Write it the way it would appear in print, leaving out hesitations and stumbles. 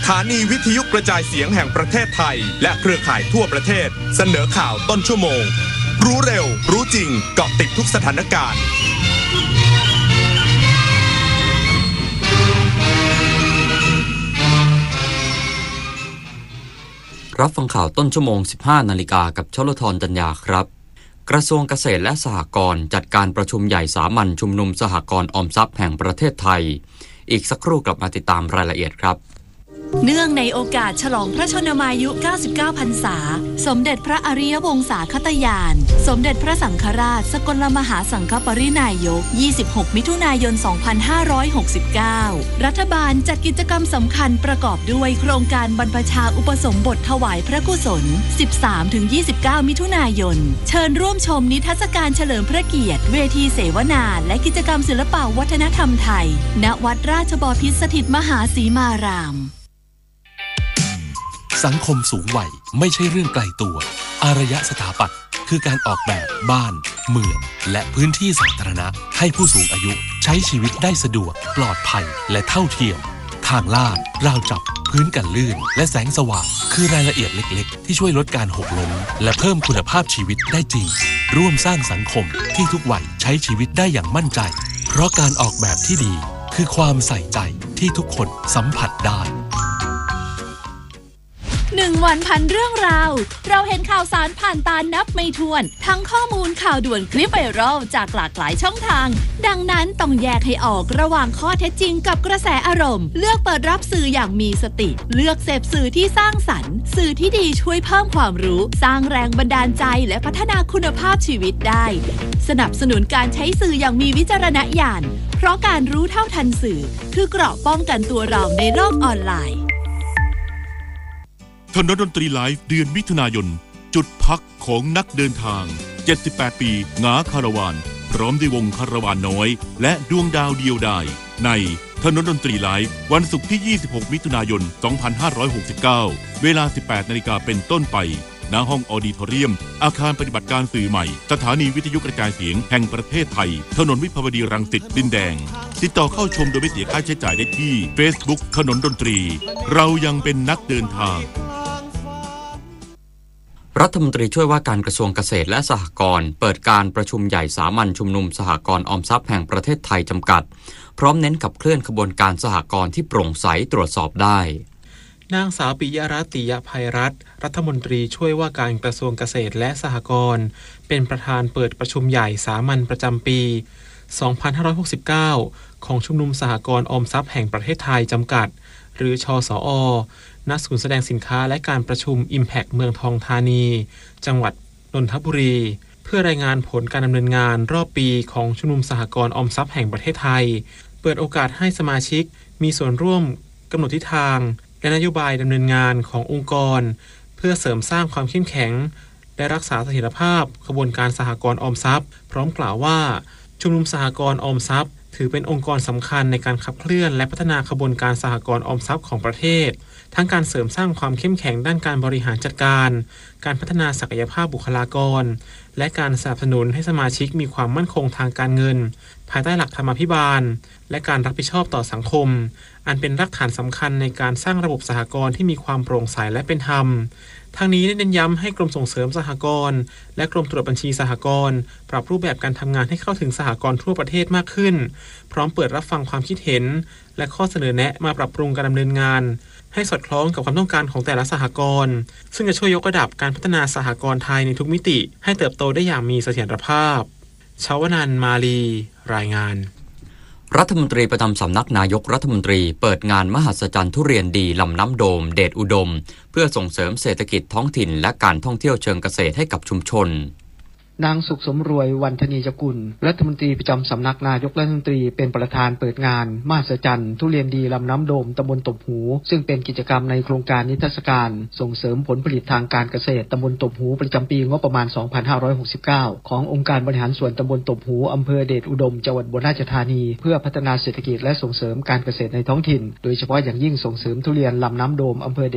ถานีวิทยุกระจายเสียงแห่งประเทศไทยและเครือข่ายทั่วประเทศเสนอข่าวต้นชั่วโมงรู้เร็วรู้จริงเกาะติดทุกสถานการณ์รับฟังข่าวต้นชั่วโมง 15 นาฬิกากับชลธรจัญญาครับกระทรวงเกษตรและสหกรณ์จัดการประชุมใหญ่สามัญชุมนุมสหกรณ์ออมทรัพย์แห่งประเทศไทยอีกสักครู่กลับมาติดตามรายละเอียดครับเนื่องในโอกาสฉลองพระชนมายุ 99 พรรษาสมเด็จพระอริยวงศาคตญาณสมเด็จพระสังฆราชสกลมหาสังฆปรินายก 26 มิถุนายน 2569 รัฐบาลจัดกิจกรรมสำคัญประกอบด้วยโครงการบรรพชาอุปสมบทถวายพระกุศล 13-29 มิถุนายนเชิญร่วมชมนิทรรศการเฉลิมพระเกียรติเวทีเสวนาและกิจกรรมศิลปวัฒนธรรมไทยณวัดราชบพิตรสถิตมหาสีมารามสังคมสูงวัยไม่ใช่เรื่องไกลตัวอารยสถาปัตย์คือการออกแบบบ้านเมืองและพื้นที่สาธารณะให้ผู้สูงอายุใช้ชีวิตได้สะดวกปลอดภัยและเท่าเทียมทางลาดราวจับพื้นกันลื่นและแสงสว่างคือรายละเอียดเล็กๆที่ช่วยลดการหกล้มและเพิ่มคุณภาพชีวิตได้จริงร่วมสร้างสังคมที่ทุกวัยใช้ชีวิตได้อย่างมั่นใจเพราะการออกแบบที่ดีคือความใส่ใจที่ทุกคนสัมผัสได้ 1 วันพันเรื่องราวเราเห็นข่าวสารผ่านตานับไม่ถ้วนทั้งข้อมูลข่าวด่วนคลิปไวรัลจากหลากหลายช่องทางดังนั้นต้องแยกให้ออกระหว่างข้อเท็จจริงกับกระแสอารมณ์เลือกเปิดรับสื่ออย่างมีสติเลือกเสพสื่อที่สร้างสรรค์สื่อที่ดีช่วยเพิ่มความรู้สร้างแรงบันดาลใจและพัฒนาคุณภาพชีวิตได้สนับสนุนการใช้สื่ออย่างมีวิจารณญาณเพราะการรู้เท่าทันสื่อคือเกราะป้องกันตัวเราในโลกออนไลน์ถนนดนตรีไลฟ์เดือนมิถุนายนจุดพักของนักเดินทาง78ปีหงาคาราวานพร้อมด้วยวงคาราวานน้อยและดวงดาวเดียวดายในถนนดนตรีไลฟ์วันศุกร์ที่26มิถุนายน2569เวลา 18 นาฬิกาเป็นต้นไปณห้องออดิทอเรียมอาคารปฏิบัติการสื่อใหม่สถานีวิทยุกระจายเสียงแห่งประเทศไทยถนนวิภาวดีรังสิตดินแดงติดต่อเข้าชมโดยไม่เสียค่าใช้จ่ายได้ที่ Facebook ถนนดนตรีเรายังเป็นนักเดินทางรัฐมนตรีช่วยว่าการกระทรวงเกษตรและสหกรณ์เปิดการประชุมใหญ่สามัญชุมนุมสหกรณ์ออมทรัพย์แห่งประเทศไทยจำกัดพร้อมเน้นขับเคลื่อนขบวนการสหกรณ์ที่โปร่งใสตรวจสอบได้นางสาวปิยรัตน์ ติยภัยรัตน์รัฐมนตรีช่วยว่าการกระทรวงเกษตรและสหกรณ์เป็นประธานเปิดประชุมใหญ่สามัญประจำปี 2569 ของชุมนุมสหกรณ์ออมทรัพย์แห่งประเทศไทยจำกัดหรือชสอ.ณ ศูนย์แสดงสินค้าและการประชุม Impact เมืองทองธานีจังหวัดนนทบุรีเพื่อรายงานผลการดำเนินงานรอบปีของชุมนุมสหกรณ์ออมทรัพย์แห่งประเทศไทยเปิดโอกาสให้สมาชิกมีส่วนร่วมกำหนดทิศทางและนโยบายดำเนินงานขององค์กรเพื่อเสริมสร้างความเข้มแข็งและรักษาเสถียรภาพขบวนการสหกรณ์ออมทรัพย์พร้อมกล่าวว่าชุมนุมสหกรณ์ออมทรัพย์ถือเป็นองค์กรสำคัญในการขับเคลื่อนและพัฒนาขบวนการสหกรณ์ออมทรัพย์ของประเทศทั้งการเสริมสร้างความเข้มแข็งด้านการบริหารจัดการการพัฒนาศักยภาพบุคลากรและการสนับสนุนให้สมาชิกมีความมั่นคงทางการเงินภายใต้หลักธรรมาภิบาลและการรับผิดชอบต่อสังคมอันเป็นรากฐานสำคัญในการสร้างระบบสหกรณ์ที่มีความโปร่งใสและเป็นธรรมทางนี้ได้เน้นย้ำให้กรมส่งเสริมสหกรณ์และกรมตรวจบัญชีสหกรณ์ปรับรูปแบบการทำงานให้เข้าถึงสหกรณ์ทั่วประเทศมากขึ้นพร้อมเปิดรับฟังความคิดเห็นและข้อเสนอแนะมาปรับปรุงการดำเนินงานให้สอดคล้องกับความต้องการของแต่ละสหกรณ์ซึ่งจะช่วยยกระดับการพัฒนาสหกรณ์ไทยในทุกมิติให้เติบโตได้อย่างมีเสถียรภาพชวนันท์ มาลีรายงานรัฐมนตรีประจำสำนักนายกรัฐมนตรีเปิดงานมหัศจรรย์ทุเรียนดีลำน้ำโดมเดชอุดมเพื่อส่งเสริมเศรษฐกิจท้องถิ่นและการท่องเที่ยวเชิงเกษตรให้กับชุมชนนางสุขสมรวย วรรณธนียกุลรัฐมนตรีประจำสำนักนายกรัฐมนตรีเป็นประธานเปิดงานมหัศจรรย์ทุเรียนดีลำน้ำโดมตำบลตบหูซึ่งเป็นกิจกรรมในโครงการนิทรรศการส่งเสริมผลผลิตทางการเกษตรตำบลตบหูประจำปีงบประมาณ 2569 ขององค์การบริหารส่วนตำบลตบหูอำเภอเดชอุดมจังหวัดอุบลราชธานีเพื่อพัฒนาเศรษฐกิจและส่งเสริมการเกษตรในท้องถิ่นโดยเฉพาะอย่างยิ่งส่งเสริมทุเรียนลำน้ำโดมอำเภอ